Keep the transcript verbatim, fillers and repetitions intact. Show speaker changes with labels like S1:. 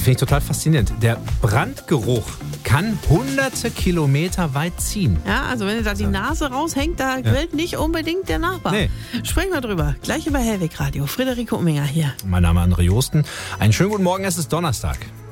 S1: finde ich total faszinierend. Der Brandgeruch kann hunderte Kilometer weit ziehen.
S2: Ja, also wenn da die Nase raushängt, da grillt ja. nicht unbedingt der Nachbar.
S1: Nee.
S2: Sprechen wir drüber. Gleich über Hellweg Radio. Friederike Umminger hier.
S1: Mein Name ist André Josten. Einen schönen guten Morgen, es ist Donnerstag.